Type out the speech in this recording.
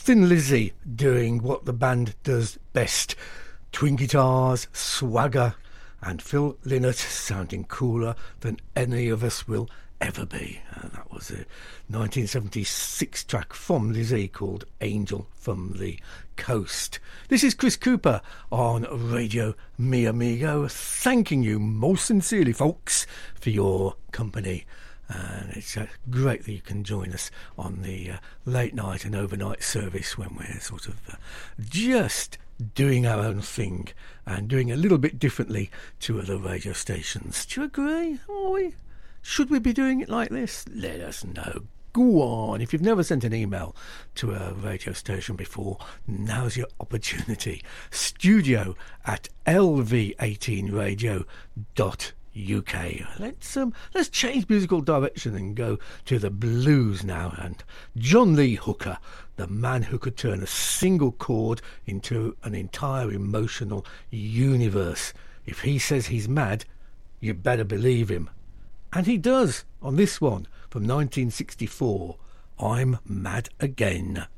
Thin Lizzy doing what the band does best. Twin guitars, swagger, and Phil Lynott sounding cooler than any of us will ever be. That was a 1976 track from Lizzy called Angel from the Coast. This is Chris Cooper on Radio Mi Amigo, thanking you most sincerely, folks, for your company. And it's great that you can join us on the late night and overnight service when we're sort of just doing our own thing and doing a little bit differently to other radio stations. Do you agree? Should we be doing it like this? Let us know. Go on. If you've never sent an email to a radio station before, now's your opportunity. studio@lv18radio.uk. Let's change musical direction and go to the blues now. And John Lee Hooker, the man who could turn a single chord into an entire emotional universe. If he says he's mad, you better believe him. And he does on this one from 1964, I'm Mad Again.